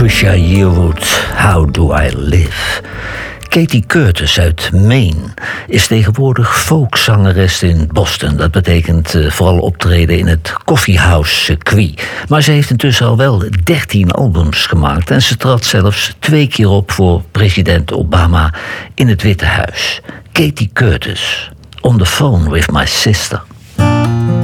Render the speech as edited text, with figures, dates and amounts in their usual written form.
Trisha Yearwood, How Do I Live? Katie Curtis uit Maine is tegenwoordig folkzangeres in Boston. Dat betekent vooral optreden in het coffeehouse circuit. Maar ze heeft intussen al wel 13 albums gemaakt. En ze trad zelfs 2 keer op voor president Obama in het Witte Huis. Katie Curtis, On the Phone with My Sister.